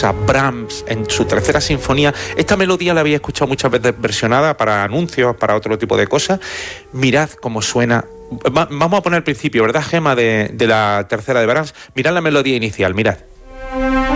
a Brahms en su tercera sinfonía. Esta melodía la había escuchado muchas veces versionada para anuncios, para otro tipo de cosas. Mirad cómo suena. Vamos a poner al principio, ¿verdad, Gemma? De la tercera de Brahms. Mirad la melodía inicial, mirad.